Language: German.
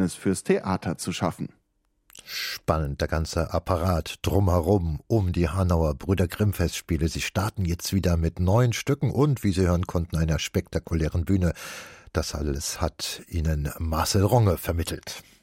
Verständnis fürs Theater zu schaffen. Spannend, der ganze Apparat drumherum um die Hanauer Brüder Grimm Festspiele. Sie starten jetzt wieder mit 9 Stücken und, wie Sie hören konnten, einer spektakulären Bühne. Das alles hat Ihnen Marcel Ronge vermittelt.